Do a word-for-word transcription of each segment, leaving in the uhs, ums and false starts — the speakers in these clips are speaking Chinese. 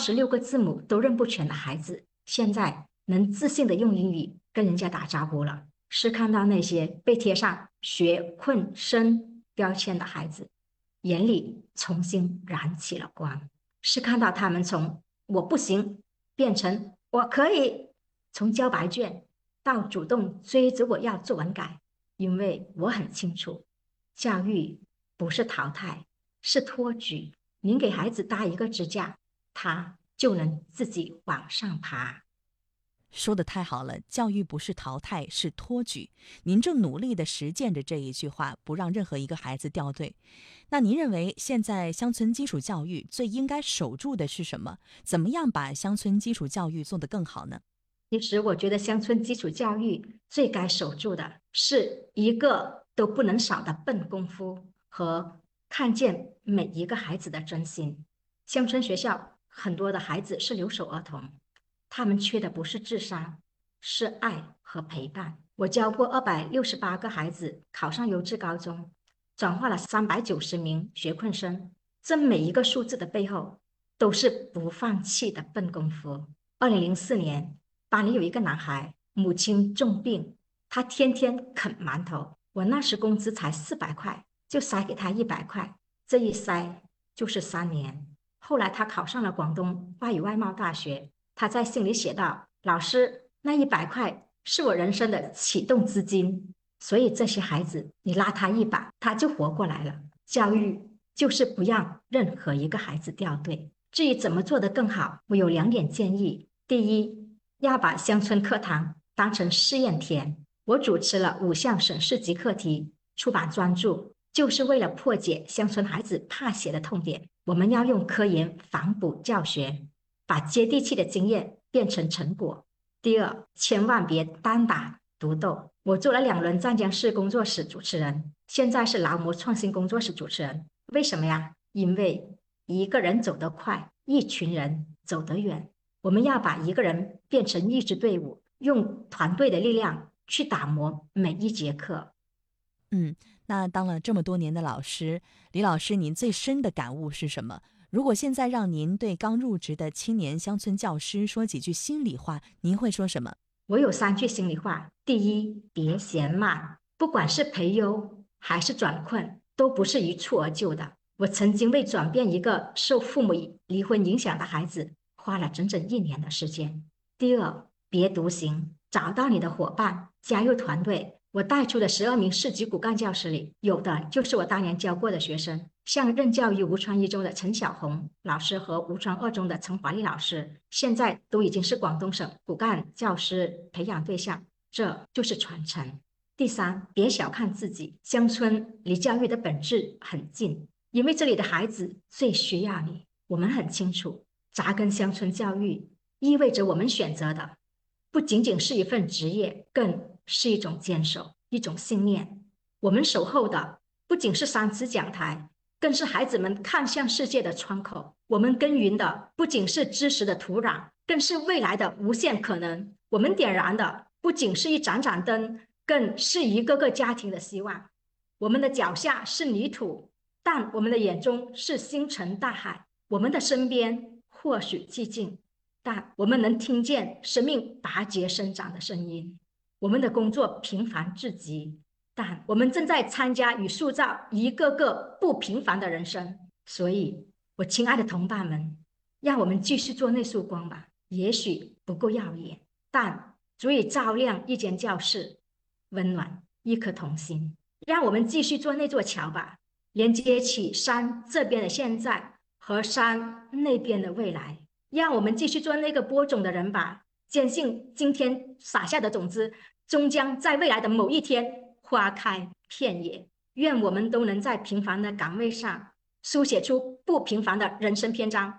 十六个字母都认不全的孩子，现在能自信的用英语跟人家打招呼了。是看到那些被贴上学困生标签的孩子，眼里重新燃起了光。是看到他们从我不行变成我可以，从交白卷到主动追着我要作文改。因为我很清楚，教育不是淘汰，是托举。您给孩子搭一个支架，他就能自己往上爬。 说得太好了，教育不是淘汰，是托举。您正努力地实践着这一句话，不让任何一个孩子掉队。那您认为现在乡村基础教育最应该守住的是什么？怎么样把乡村基础教育做得更好呢？ 其实我觉得乡村基础教育最该守住的是一个都不能少的笨功夫和看见每一个孩子的真心。乡村学校很多的孩子是留守儿童，他们缺的不是智商，是爱和陪伴。我教过二百六十八个孩子考上优质高中，转化了三百九十名学困生，这每一个数字的背后都是不放弃的笨功夫。二零零四年班里有一个男孩，母亲重病，他天天啃馒头。我那时工资才四百块，就塞给他一百块，这一塞就是三年。后来他考上了广东外语外贸大学，他在信里写道：“老师，那一百块是我人生的启动资金。”所以这些孩子，你拉他一把，他就活过来了。教育就是不让任何一个孩子掉队。至于怎么做得更好，我有两点建议。第一，要把乡村课堂当成试验田。我主持了五项省市级课题，出版专著，就是为了破解乡村孩子怕写的痛点。我们要用科研反哺教学，把接地气的经验变成成果。第二，千万别单打独斗。我做了两轮湛江市工作室主持人，现在是劳模创新工作室主持人。为什么呀？因为一个人走得快，一群人走得远。我们要把一个人变成一支队伍，用团队的力量去打磨每一节课。 嗯，那当了这么多年的老师，李老师，您最深的感悟是什么？如果现在让您对刚入职的青年乡村教师说几句心里话，您会说什么？ 我有三句心里话。第一，别嫌慢，不管是培优还是转困，都不是一蹴而就的。我曾经为转变一个受父母离婚影响的孩子，花了整整一年的时间。第二，别独行，找到你的伙伴，加入团队。我带出的十二名市级骨干教师里，有的就是我当年教过的学生，像任教于吴川一中的陈小红老师和吴川二中的陈华丽老师，现在都已经是广东省骨干教师培养对象，这就是传承。第三，别小看自己，乡村离教育的本质很近，因为这里的孩子最需要你。我们很清楚，扎根乡村教育意味着我们选择的不仅仅是一份职业，更是一种坚守，一种信念。我们守候的不仅是三尺讲台，更是孩子们看向世界的窗口。我们耕耘的不仅是知识的土壤，更是未来的无限可能。我们点燃的不仅是一盏盏灯，更是一个个家庭的希望。我们的脚下是泥土，但我们的眼中是星辰大海。我们的身边或许寂静，但我们能听见生命拔节生长的声音。我们的工作平凡至极，但我们正在参加与塑造一个个不平凡的人生。所以，我亲爱的同伴们，让我们继续做那束光吧。也许不够耀眼，但足以照亮一间教室，温暖一颗童心。让我们继续做那座桥吧，连接起山这边的现在和山那边的未来。让我们继续做那个播种的人吧，坚信今天撒下的种子终将在未来的某一天花开遍野。愿我们都能在平凡的岗位上書寫出不平凡的人生篇章。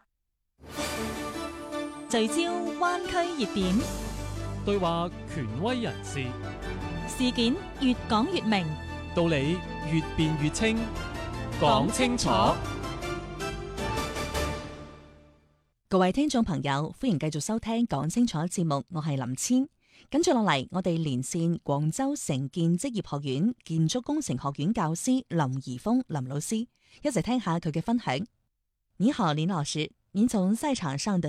聚焦灣區熱點， 對話權威人士， 事件越講越明， 道理越辯越清，講清楚。 各位聽眾朋友，歡迎繼續收聽講清楚節目，我係林千。跟住落嚟，我哋連線廣州城建職業學院建築工程學院教師林怡峰林老師，一齊聽下佢嘅分享。你好，林老師，您從賽場上的